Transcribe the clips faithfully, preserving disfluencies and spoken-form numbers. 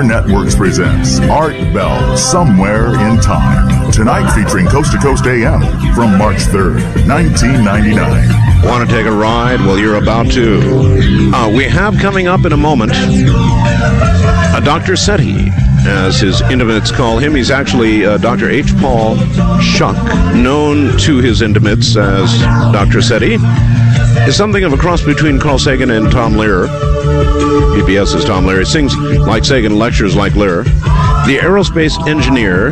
Theater Networks presents Art Bell, Somewhere in Time. Tonight featuring Coast to Coast A M from March third, nineteen ninety-nine. Want to take a ride? Well, you're about to. Uh, we have coming up in a moment a Doctor SETI, as his intimates call him. He's actually uh, Doctor H. Paul Schuck, known to his intimates as Doctor SETI. Is something of a cross between Carl Sagan and Tom Lehrer. P B S is Tom Lehrer. Sings like Sagan, lectures like Lehrer. The aerospace engineer,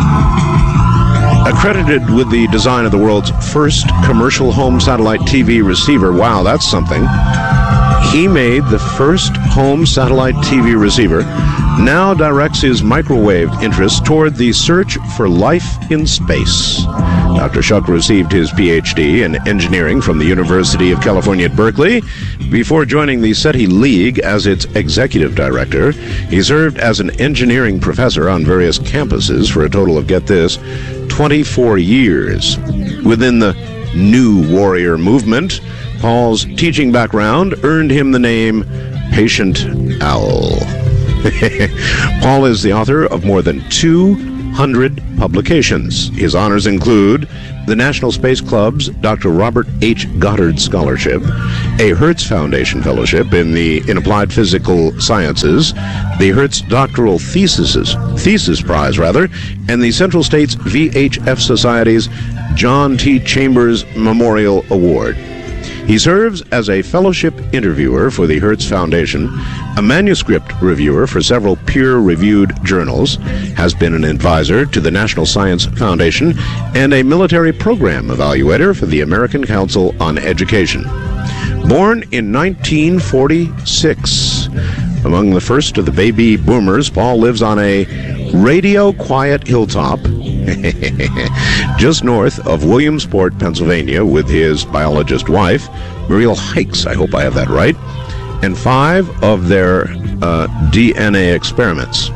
accredited with the design of the world's first commercial home satellite T V receiver. Wow, that's something. He made the first home satellite T V receiver, now directs his microwave interests toward the search for life in space. Doctor Schuck received his P H D in engineering from the University of California at Berkeley. Before joining the SETI League as its executive director, he served as an engineering professor on various campuses for a total of, get this, twenty-four years. Within the New Warrior movement, Paul's teaching background earned him the name Patient Owl. Paul is the author of more than two hundred publications. His honors include the National Space Club's Doctor Robert H. Goddard Scholarship, a Hertz Foundation Fellowship in the in Applied Physical Sciences, the Hertz Doctoral Thesis, Thesis Prize, rather, and the Central States V H F Society's John T. Chambers Memorial Award. He serves as a fellowship interviewer for the Hertz Foundation, a manuscript reviewer for several peer-reviewed journals, has been an advisor to the National Science Foundation, and a military program evaluator for the American Council on Education. Born in nineteen forty-six, among the first of the baby boomers, Paul lives on a radio-quiet hilltop just north of Williamsport, Pennsylvania, with his biologist wife, Muriel Hikes, I hope I have that right, and five of their uh, D N A experiments.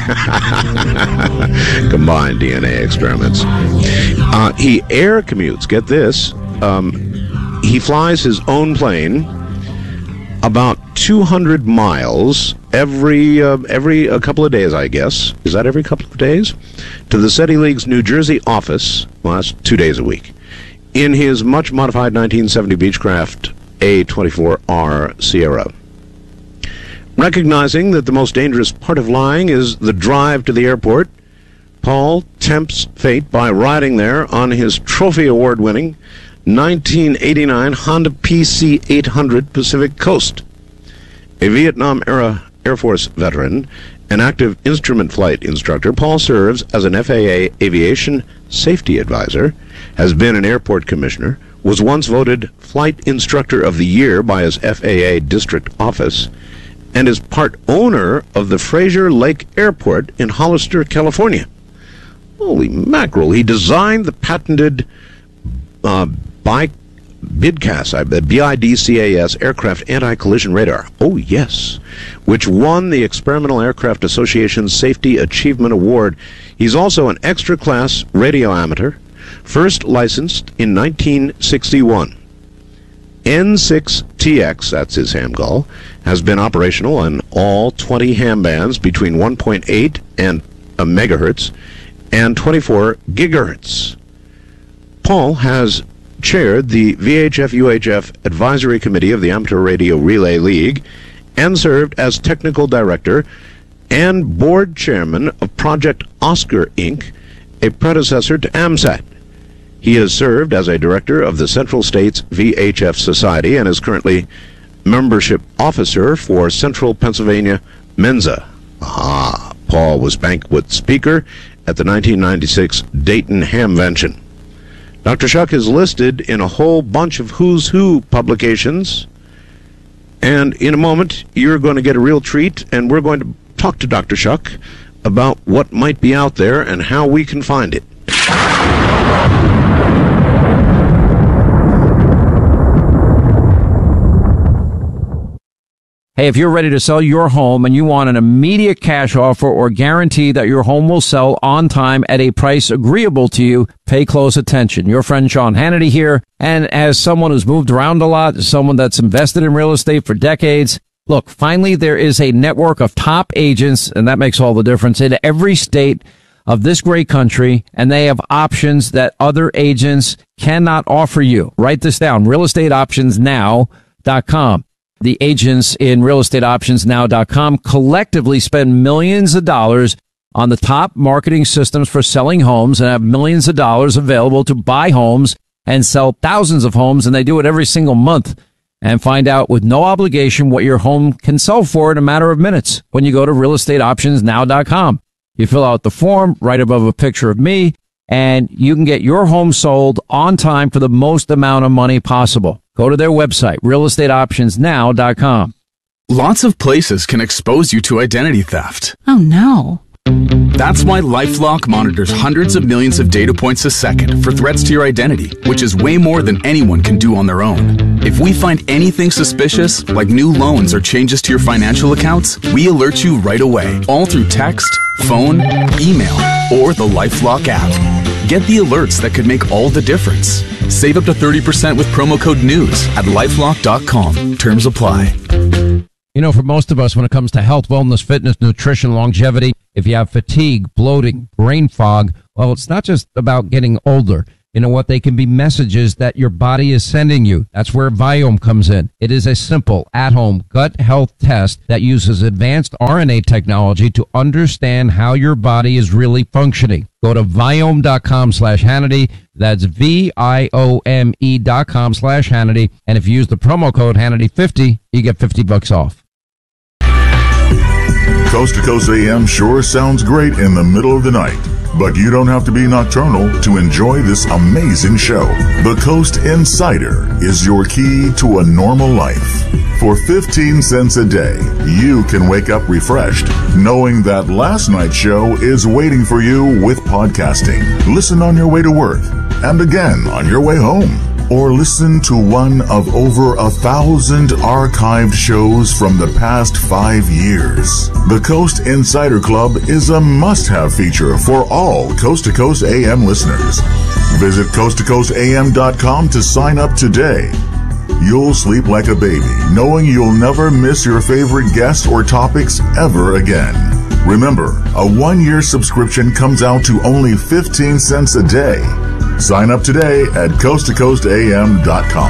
Combined D N A experiments. Uh, he air commutes, get this, um, he flies his own plane about two hundred miles every uh, every a couple of days, I guess. Is that every couple of days? To the SETI League's New Jersey office, well, that's two days a week, in his much modified nineteen seventy Beechcraft A twenty-four R Sierra. Recognizing that the most dangerous part of flying is the drive to the airport, Paul tempts fate by riding there on his trophy award-winning nineteen eighty-nine Honda P C eight hundred Pacific Coast. A Vietnam-era Air Force veteran, an active instrument flight instructor, Paul serves as an F A A aviation safety advisor, has been an airport commissioner, was once voted Flight Instructor of the Year by his F A A district office, and is part owner of the Fraser Lake Airport in Hollister, California. Holy mackerel, he designed the patented uh, bi- BIDCAS, B I D C A S aircraft anti-collision radar. Oh, yes. Which won the Experimental Aircraft Association's Safety Achievement Award. He's also an extra-class radio amateur, first licensed in nineteen sixty-one. N six T X, that's his ham call, has been operational on all twenty ham bands between one point eight and a megahertz and twenty-four gigahertz. Paul has chaired the V H F U H F Advisory Committee of the Amateur Radio Relay League and served as technical director and board chairman of Project Oscar, Incorporated, a predecessor to AMSAT. He has served as a director of the Central States V H F Society and is currently membership officer for Central Pennsylvania Mensa. Ah, Paul was banquet speaker at the nineteen ninety-six Dayton Hamvention. Doctor Schuck is listed in a whole bunch of Who's Who publications, and in a moment you're going to get a real treat, and we're going to talk to Doctor Schuck about what might be out there and how we can find it. Hey, if you're ready to sell your home and you want an immediate cash offer or guarantee that your home will sell on time at a price agreeable to you, pay close attention. Your friend Sean Hannity here, and as someone who's moved around a lot, someone that's invested in real estate for decades, Look, finally, there is a network of top agents, and that makes all the difference, in every state of this great country, and they have options that other agents cannot offer you. Write this down, real estate options now dot com. The agents in real estate options now dot com collectively spend millions of dollars on the top marketing systems for selling homes and have millions of dollars available to buy homes and sell thousands of homes, and they do it every single month. And find out with no obligation what your home can sell for in a matter of minutes when you go to real estate options now dot com. You fill out the form right above a picture of me, and you can get your home sold on time for the most amount of money possible. Go to their website, real estate options now dot com. Lots of places can expose you to identity theft. Oh, no. That's why LifeLock monitors hundreds of millions of data points a second for threats to your identity, which is way more than anyone can do on their own. If we find anything suspicious, like new loans or changes to your financial accounts, we alert you right away, all through text, phone, email, or the LifeLock app. Get the alerts that could make all the difference. Save up to thirty percent with promo code NEWS at lifelock dot com. Terms apply. You know, for most of us, when it comes to health, wellness, fitness, nutrition, longevity, if you have fatigue, bloating, brain fog, well, it's not just about getting older. You know what? They can be messages that your body is sending you. That's where Viome comes in. It is a simple, at-home gut health test that uses advanced R N A technology to understand how your body is really functioning. Go to Viome dot com slash Hannity. That's V I O M E dot com slash Hannity. And if you use the promo code Hannity fifty, you get fifty bucks off. Coast to Coast A M sure sounds great in the middle of the night, but you don't have to be nocturnal to enjoy this amazing show. The Coast Insider is your key to a normal life. For fifteen cents a day, you can wake up refreshed, knowing that last night's show is waiting for you with podcasting. Listen on your way to work, and again on your way home. Or listen to one of over a thousand archived shows from the past five years. The Coast Insider Club is a must-have feature for all Coast to Coast A M listeners. Visit coast to coast a m dot com to sign up today. You'll sleep like a baby, knowing you'll never miss your favorite guests or topics ever again. Remember, a one-year subscription comes out to only fifteen cents a day. Sign up today at coast to coast a m dot com.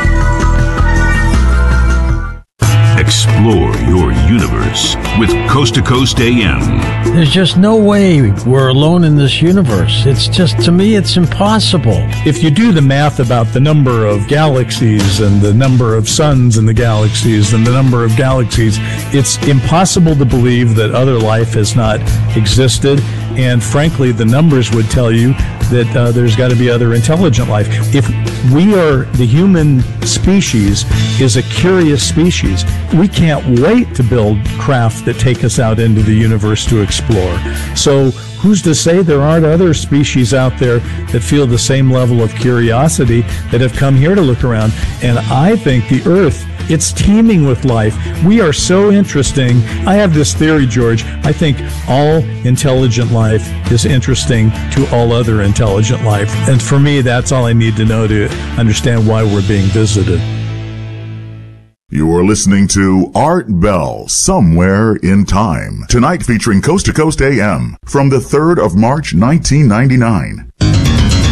Explore your universe with Coast to Coast A M. There's just no way we're alone in this universe. It's just, to me, it's impossible. If you do the math about the number of galaxies and the number of suns in the galaxies and the number of galaxies, it's impossible to believe that other life has not existed. And frankly, the numbers would tell you that uh, there's got to be other intelligent life. If we are, the human species is a curious species, we can't wait to build craft that take us out into the universe to explore. So who's to say there aren't other species out there that feel the same level of curiosity that have come here to look around? And I think the Earth, it's teeming with life. We are so interesting. I have this theory, George. I think all intelligent life is interesting to all other intelligent life. And for me, that's all I need to know to understand why we're being visited. You are listening to Art Bell, Somewhere in Time. Tonight featuring Coast to Coast A M from the third of March, nineteen ninety-nine.